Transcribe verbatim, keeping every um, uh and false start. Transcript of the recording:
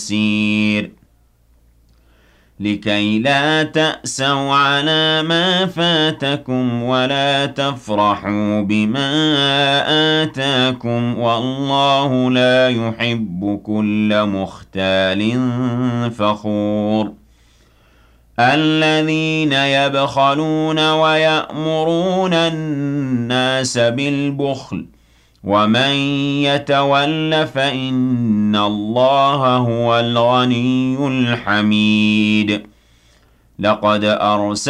بصير لكي لا تأسوا على ما فاتكم ولا تفرحوا بما آتاكم والله لا يحب كل مختال فخور الذين يبخلون ويأمرون الناس بالبخل ومن يتول فإن الله هو الغني الحميد لقد أرسل